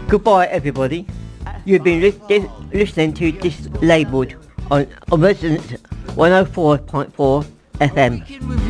Goodbye, everybody. You've been listening to Dislabeled on Resonance 104.4 FM.